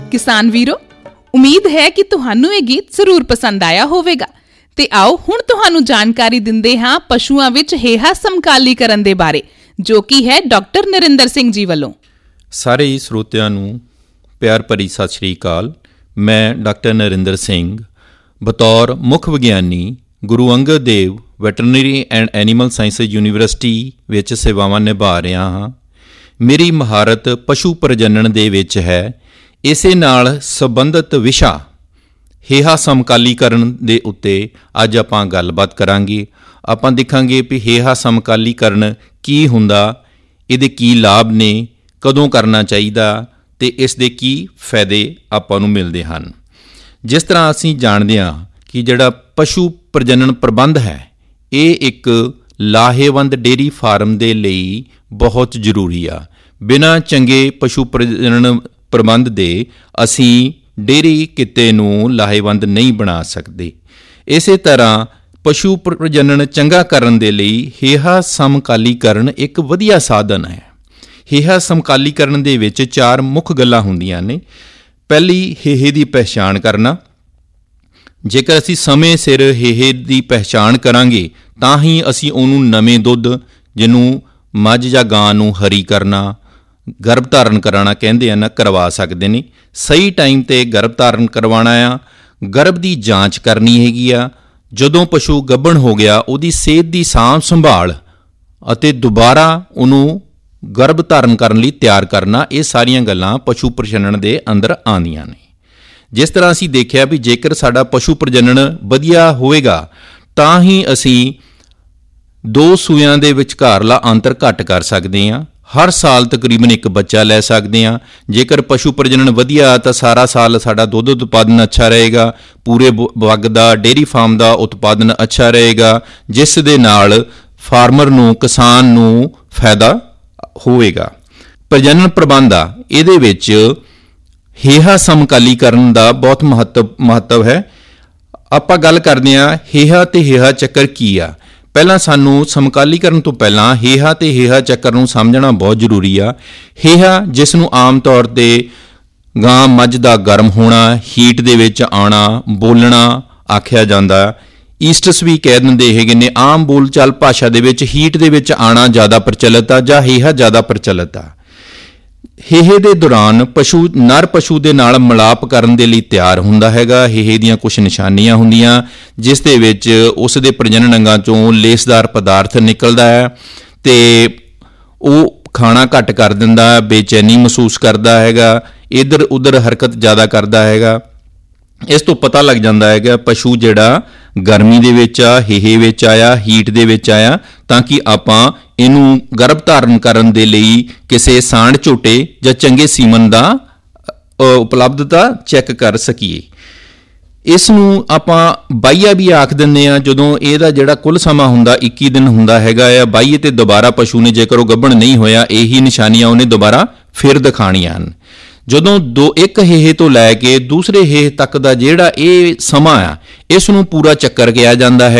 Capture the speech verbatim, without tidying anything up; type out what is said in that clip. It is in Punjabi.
ਕਿਸਾਨ ਵੀਰੋ, ਉਮੀਦ ਹੈ ਕਿ ਤੁਹਾਨੂੰ ਇਹ ਗੀਤ ਜ਼ਰੂਰ ਪਸੰਦ ਆਇਆ ਹੋਵੇਗਾ ਤੇ ਆਓ ਹੁਣ ਤੁਹਾਨੂੰ ਜਾਣਕਾਰੀ ਦਿੰਦੇ ਹਾਂ ਪਸ਼ੂਆਂ ਵਿੱਚ ਹੇਹਾ ਸਮਕਾਲੀਕਰਨ ਦੇ ਬਾਰੇ, ਜੋ ਕਿ ਹੈ ਡਾਕਟਰ ਨਰਿੰਦਰ ਸਿੰਘ ਜੀ ਵੱਲੋਂ। ਸਾਰੇ ਹੀ ਸਰੋਤਿਆਂ ਨੂੰ ਪਿਆਰ ਭਰੀ ਸਤਿ ਸ਼੍ਰੀ ਅਕਾਲ। ਮੈਂ ਡਾਕਟਰ ਨਰਿੰਦਰ ਸਿੰਘ ਬਤੌਰ ਮੁੱਖ ਵਿਗਿਆਨੀ Guru Angad Dev veterinary and animal sciences university ਵਿੱਚ ਸੇਵਾਵਾਂ ਨਿਭਾ ਰਿਹਾ ਹਾਂ। ਮੇਰੀ ਮਹਾਰਤ ਪਸ਼ੂ ਪ੍ਰਜਨਨ ਦੇ ਵਿੱਚ ਹੈ। ਇਸੇ ਨਾਲ ਸੰਬੰਧਿਤ ਵਿਸ਼ਾ ਹੇਹਾ ਸਮਕਾਲੀਕਰਨ ਦੇ ਉੱਤੇ ਅੱਜ ਆਪਾਂ ਗੱਲਬਾਤ ਕਰਾਂਗੇ। ਆਪਾਂ ਦੇਖਾਂਗੇ ਵੀ ਹੇਹਾ ਸਮਕਾਲੀਕਰਨ ਕੀ ਹੁੰਦਾ, ਇਹਦੇ ਕੀ ਲਾਭ ਨੇ, ਕਦੋਂ ਕਰਨਾ ਚਾਹੀਦਾ ਅਤੇ ਇਸ ਦੇ ਕੀ ਫਾਇਦੇ ਆਪਾਂ ਨੂੰ ਮਿਲਦੇ ਹਨ। ਜਿਸ ਤਰ੍ਹਾਂ ਅਸੀਂ ਜਾਣਦੇ ਹਾਂ ਕਿ ਜਿਹੜਾ ਪਸ਼ੂ ਪ੍ਰਜਨਨ ਪ੍ਰਬੰਧ ਹੈ, ਇਹ ਇੱਕ ਲਾਹੇਵੰਦ ਡੇਅਰੀ ਫਾਰਮ ਦੇ ਲਈ ਬਹੁਤ ਜ਼ਰੂਰੀ ਆ। ਬਿਨਾਂ ਚੰਗੇ ਪਸ਼ੂ ਪ੍ਰਜਨਨ ਪ੍ਰਬੰਧ ਦੇ ਅਸੀਂ ਡੇਅਰੀ ਕਿੱਤੇ ਨੂੰ ਲਾਹੇਵੰਦ ਨਹੀਂ ਬਣਾ ਸਕਦੇ। ਇਸੇ ਤਰ੍ਹਾਂ ਪਸ਼ੂ ਪ੍ਰਜਨਨ ਚੰਗਾ ਕਰਨ ਦੇ ਲਈ ਹੇਹਾ ਸਮਕਾਲੀਕਰਨ ਇੱਕ ਵਧੀਆ ਸਾਧਨ ਹੈ। ਹੇਹਾ ਸਮਕਾਲੀਕਰਨ ਦੇ ਵਿੱਚ ਚਾਰ ਮੁੱਖ ਗੱਲਾਂ ਹੁੰਦੀਆਂ ਨੇ। ਪਹਿਲੀ, ਹੇਹੇ ਦੀ ਪਹਿਚਾਣ ਕਰਨਾ। ਜੇਕਰ ਅਸੀਂ ਸਮੇਂ ਸਿਰ ਹੇਹੇ ਦੀ ਪਹਿਚਾਣ ਕਰਾਂਗੇ ਤਾਂ ਹੀ ਅਸੀਂ ਉਹਨੂੰ ਨਵੇਂ ਦੁੱਧ, ਜਿਹਨੂੰ ਮੱਝ ਜਾਂ ਗਾਂ ਨੂੰ ਹਰੀ ਕਰਨਾ, ਗਰਭ ਧਾਰਨ ਕਰਾਉਣਾ ਕਹਿੰਦੇ ਆ ਨਾ, ਕਰਵਾ ਸਕਦੇ ਨੇ। ਸਹੀ ਟਾਈਮ 'ਤੇ ਗਰਭ ਧਾਰਨ ਕਰਵਾਉਣਾ ਆ। ਗਰਭ ਦੀ ਜਾਂਚ ਕਰਨੀ ਹੈਗੀ ਆ। ਜਦੋਂ ਪਸ਼ੂ ਗੱਭਣ ਹੋ ਗਿਆ, ਉਹਦੀ ਸਿਹਤ ਦੀ ਸਾਂਭ ਸੰਭਾਲ ਅਤੇ ਦੁਬਾਰਾ ਉਹਨੂੰ ਗਰਭ ਧਾਰਨ ਕਰਨ ਲਈ ਤਿਆਰ ਕਰਨਾ, ਇਹ ਸਾਰੀਆਂ ਗੱਲਾਂ ਪਸ਼ੂ ਪ੍ਰਜਨਨ ਦੇ ਅੰਦਰ ਆਉਂਦੀਆਂ ਨੇ। ਜਿਸ ਤਰ੍ਹਾਂ ਅਸੀਂ ਦੇਖਿਆ ਵੀ ਜੇਕਰ ਸਾਡਾ ਪਸ਼ੂ ਪ੍ਰਜਨਨ ਵਧੀਆ ਹੋਵੇਗਾ ਤਾਂ ਹੀ ਅਸੀਂ ਦੋ ਸੂਇਆਂ ਦੇ ਵਿਚਕਾਰਲਾ ਅੰਤਰ ਘੱਟ ਕਰ ਸਕਦੇ ਹਾਂ। ਹਰ ਸਾਲ ਤਕਰੀਬਨ ਇੱਕ ਬੱਚਾ ਲੈ ਸਕਦੇ ਹਾਂ। ਜੇਕਰ ਪਸ਼ੂ ਪ੍ਰਜਨਨ ਵਧੀਆ ਤਾਂ ਸਾਰਾ ਸਾਲ ਸਾਡਾ ਦੁੱਧ ਉਤਪਾਦਨ ਅੱਛਾ ਰਹੇਗਾ, ਪੂਰੇ ਵਗ ਦਾ ਡੇਅਰੀ ਫਾਰਮ ਦਾ ਉਤਪਾਦਨ ਅੱਛਾ ਰਹੇਗਾ, ਜਿਸ ਦੇ ਨਾਲ ਫਾਰਮਰ ਨੂੰ, ਕਿਸਾਨ ਨੂੰ ਫਾਇਦਾ ਹੋਵੇਗਾ। ਪ੍ਰਜਨਨ ਪ੍ਰਬੰਧ ਆ, ਇਹਦੇ ਵਿੱਚ ਹੇਹਾ ਸਮਕਾਲੀਕਰਨ ਦਾ ਬਹੁਤ ਮਹੱਤਵ ਮਹੱਤਵ ਹੈ। ਆਪਾਂ ਗੱਲ ਕਰਦੇ ਹਾਂ ਹੇਹਾ ਅਤੇ ਹੇਹਾ ਚੱਕਰ ਕੀ ਆ। ਪਹਿਲਾਂ ਸਾਨੂੰ ਸਮਕਾਲੀਕਰਨ ਤੋਂ ਪਹਿਲਾਂ ਹੇਹਾ ਅਤੇ ਹੇਹਾ ਚੱਕਰ ਨੂੰ ਸਮਝਣਾ ਬਹੁਤ ਜ਼ਰੂਰੀ ਆ। ਹੇਹਾ, ਜਿਸ ਨੂੰ ਆਮ ਤੌਰ 'ਤੇ ਗਾਂ ਮੱਝ ਦਾ ਗਰਮ ਹੋਣਾ, ਹੀਟ ਦੇ ਵਿੱਚ ਆਉਣਾ, ਬੋਲਣਾ ਆਖਿਆ ਜਾਂਦਾ। ਈਸਟਸ ਵੀ ਕਹਿ ਦਿੰਦੇ ਹੈਗੇ ਨੇ। ਆਮ ਬੋਲਚਾਲ ਭਾਸ਼ਾ ਦੇ ਵਿੱਚ ਹੀਟ ਦੇ ਵਿੱਚ ਆਉਣਾ ਜ਼ਿਆਦਾ ਪ੍ਰਚਲਿਤ ਆ ਜਾਂ ਹੇਹਾ ਜ਼ਿਆਦਾ ਪ੍ਰਚਲਿਤ ਆ। ਹੇਹੇ ਦੇ ਦੌਰਾਨ ਪਸ਼ੂ ਨਰ ਪਸ਼ੂ ਦੇ ਨਾਲ ਮਿਲਾਪ ਕਰਨ ਦੇ ਲਈ ਤਿਆਰ ਹੁੰਦਾ ਹੈਗਾ। ਹੇਹੇ ਦੀਆਂ ਕੁਝ ਨਿਸ਼ਾਨੀਆਂ ਹੁੰਦੀਆਂ, ਜਿਸ ਦੇ ਵਿੱਚ ਉਸ ਦੇ ਪ੍ਰਜਨਨ ਅੰਗਾਂ 'ਚੋਂ ਲੇਸਦਾਰ ਪਦਾਰਥ ਨਿਕਲਦਾ ਹੈ ਅਤੇ ਉਹ ਖਾਣਾ ਘੱਟ ਕਰ ਦਿੰਦਾ, ਬੇਚੈਨੀ ਮਹਿਸੂਸ ਕਰਦਾ ਹੈਗਾ, ਇੱਧਰ ਉੱਧਰ ਹਰਕਤ ਜ਼ਿਆਦਾ ਕਰਦਾ ਹੈਗਾ। ਇਸ ਤੋਂ ਪਤਾ ਲੱਗ ਜਾਂਦਾ ਹੈਗਾ ਪਸ਼ੂ ਜਿਹੜਾ ਗਰਮੀ ਦੇ ਵਿੱਚ ਆ, ਹੇਹੇ ਵਿੱਚ ਆਇਆ, ਹੀਟ ਦੇ ਵਿੱਚ ਆਇਆ, ਤਾਂ ਕਿ ਆਪਾਂ ਇਹਨੂੰ ਗਰਭ ਧਾਰਨ ਕਰਨ ਦੇ ਲਈ ਕਿਸੇ ਸਾਂਢ ਝੋਟੇ ਜਾਂ ਚੰਗੇ ਸੀਮਨ ਦਾ ਉਪਲਬਧਤਾ ਚੈੱਕ ਕਰ ਸਕੀਏ। ਇਸ ਨੂੰ ਆਪਾਂ ਬਾਈਆ ਵੀ ਆਖ ਦਿੰਦੇ ਹਾਂ। ਜਦੋਂ ਇਹਦਾ ਜਿਹੜਾ ਕੁੱਲ ਸਮਾਂ ਹੁੰਦਾ ਇੱਕੀ ਦਿਨ ਹੁੰਦਾ ਹੈਗਾ ਆ, ਬਾਈਏ 'ਤੇ ਦੁਬਾਰਾ ਪਸ਼ੂ ਨੇ, ਜੇਕਰ ਉਹ ਗੱਭਣ ਨਹੀਂ ਹੋਇਆ, ਇਹੀ ਨਿਸ਼ਾਨੀਆਂ ਉਹਨੇ ਦੁਬਾਰਾ ਫਿਰ ਦਿਖਾਉਣੀਆਂ ਹਨ। ਜਦੋਂ ਦੋ ਇੱਕ ਹੇਹੇ ਤੋਂ ਲੈ ਕੇ ਦੂਸਰੇ ਹੇਹੇ ਤੱਕ ਦਾ ਜਿਹੜਾ ਇਹ ਸਮਾਂ ਆ, ਇਸ ਨੂੰ ਪੂਰਾ ਚੱਕਰ ਕਿਹਾ ਜਾਂਦਾ ਹੈ।